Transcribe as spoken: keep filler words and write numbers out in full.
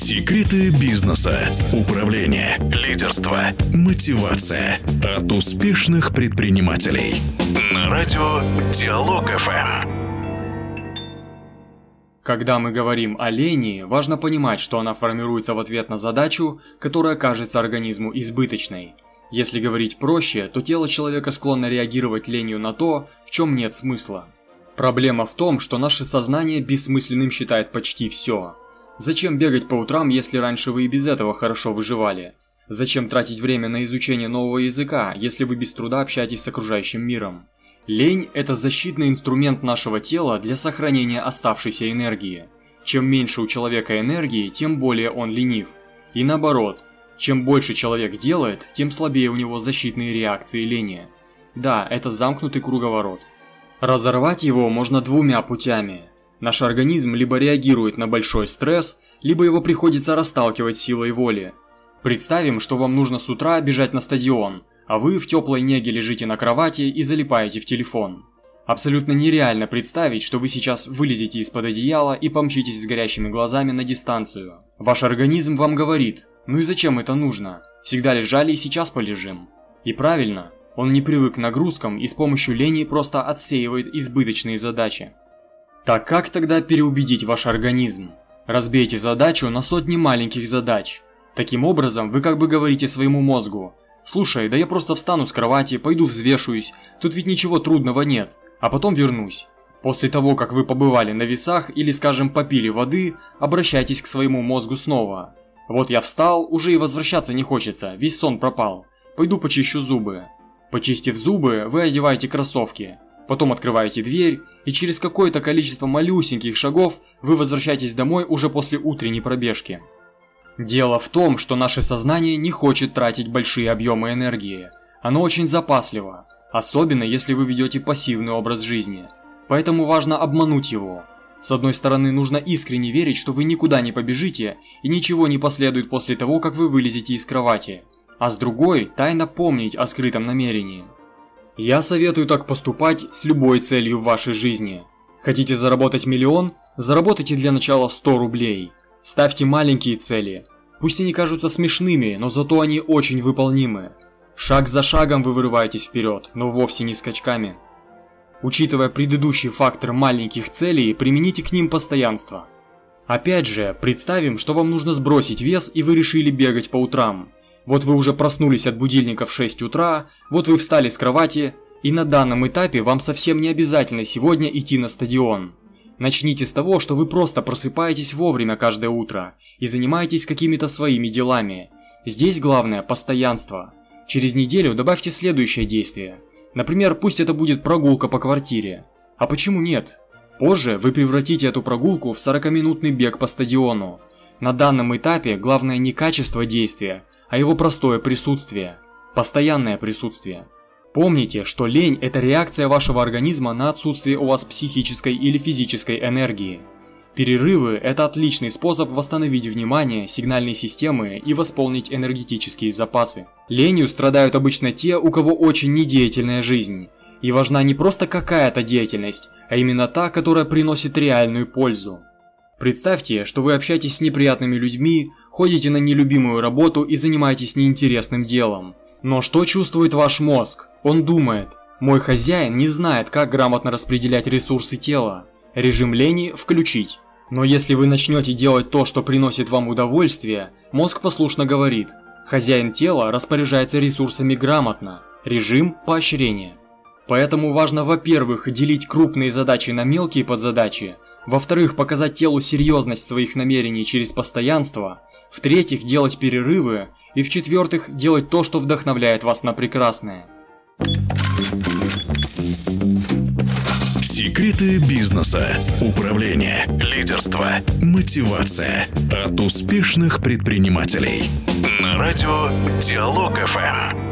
Секреты бизнеса, управления, лидерства, мотивация от успешных предпринимателей. На радио Диалог эф эм. Когда мы говорим о лени, важно понимать, что она формируется в ответ на задачу, которая кажется организму избыточной. Если говорить проще, то тело человека склонно реагировать ленью на то, в чем нет смысла. Проблема в том, что наше сознание бессмысленным считает почти все. Зачем бегать по утрам, если раньше вы и без этого хорошо выживали? Зачем тратить время на изучение нового языка, если вы без труда общаетесь с окружающим миром? Лень – это защитный инструмент нашего тела для сохранения оставшейся энергии. Чем меньше у человека энергии, тем более он ленив. И наоборот, чем больше человек делает, тем слабее у него защитные реакции лени. Да, это замкнутый круговорот. Разорвать его можно двумя путями. Наш организм либо реагирует на большой стресс, либо его приходится расталкивать силой воли. Представим, что вам нужно с утра бежать на стадион, а вы в теплой неге лежите на кровати и залипаете в телефон. Абсолютно нереально представить, что вы сейчас вылезете из-под одеяла и помчитесь с горящими глазами на дистанцию. Ваш организм вам говорит: ну и зачем это нужно? Всегда лежали и сейчас полежим. И правильно, он не привык к нагрузкам и с помощью лени просто отсеивает избыточные задачи. Так как тогда переубедить ваш организм? Разбейте задачу на сотни маленьких задач. Таким образом, вы как бы говорите своему мозгу: слушай, да я просто встану с кровати, пойду взвешусь, тут ведь ничего трудного нет, а потом вернусь. После того, как вы побывали на весах или, скажем, попили воды, обращайтесь к своему мозгу снова. Вот я встал, уже и возвращаться не хочется, весь сон пропал. Пойду почищу зубы. Почистив зубы, вы одеваете кроссовки. Потом открываете дверь, и через какое-то количество малюсеньких шагов вы возвращаетесь домой уже после утренней пробежки. Дело в том, что наше сознание не хочет тратить большие объемы энергии. Оно очень запасливо, особенно если вы ведете пассивный образ жизни. Поэтому важно обмануть его. С одной стороны, нужно искренне верить, что вы никуда не побежите и ничего не последует после того, как вы вылезете из кровати. А с другой, тайно помнить о скрытом намерении. Я советую так поступать с любой целью в вашей жизни. Хотите заработать миллион? Заработайте для начала сто рублей. Ставьте маленькие цели. Пусть они кажутся смешными, но зато они очень выполнимы. Шаг за шагом вы вырываетесь вперед, но вовсе не скачками. Учитывая предыдущий фактор маленьких целей, примените к ним постоянство. Опять же, представим, что вам нужно сбросить вес и вы решили бегать по утрам. Вот вы уже проснулись от будильника в шесть утра, вот вы встали с кровати, и на данном этапе вам совсем не обязательно сегодня идти на стадион. Начните с того, что вы просто просыпаетесь вовремя каждое утро и занимаетесь какими-то своими делами. Здесь главное постоянство. Через неделю добавьте следующее действие. Например, пусть это будет прогулка по квартире. А почему нет? Позже вы превратите эту прогулку в сорокаминутный бег по стадиону. На данном этапе главное не качество действия, а его простое присутствие, постоянное присутствие. Помните, что лень – это реакция вашего организма на отсутствие у вас психической или физической энергии. Перерывы – это отличный способ восстановить внимание, сигнальные системы и восполнить энергетические запасы. Ленью страдают обычно те, у кого очень недеятельная жизнь. И важна не просто какая-то деятельность, а именно та, которая приносит реальную пользу. Представьте, что вы общаетесь с неприятными людьми, ходите на нелюбимую работу и занимаетесь неинтересным делом. Но что чувствует ваш мозг? Он думает: мой хозяин не знает, как грамотно распределять ресурсы тела. Режим лени включить. Но если вы начнете делать то, что приносит вам удовольствие, мозг послушно говорит: хозяин тела распоряжается ресурсами грамотно. Режим поощрения. Поэтому важно, во-первых, делить крупные задачи на мелкие подзадачи, во-вторых, показать телу серьезность своих намерений через постоянство, в-третьих, делать перерывы, и в-четвертых, делать то, что вдохновляет вас на прекрасное. Секреты бизнеса, управления, лидерства, мотивация от успешных предпринимателей. На радио Диалог эф эм.